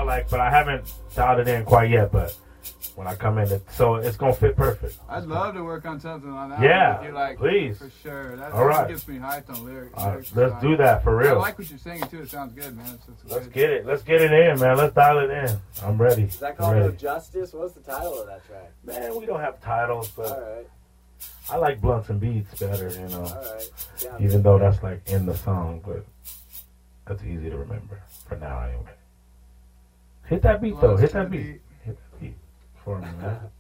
like, but I haven't dialed it in quite yet. But when I come in, so it's gonna fit perfect. I'd love to work on something on that. Yeah, with you, like, please. For sure. That gets me hyped on lyrics. Let's do that for real. I like what you're singing too. It sounds good, man. Let's get it. Let's get it in, man. Let's dial it in. I'm ready. Is that called No Justice? What's the title of that track? Man, we don't have titles, but all right. I like blunts and beats better, you know. All right. Yeah, even though that's like in the song, but that's easy to remember for now anyway. Hit that beat though. Hit that beat. Hit that beat for me, man.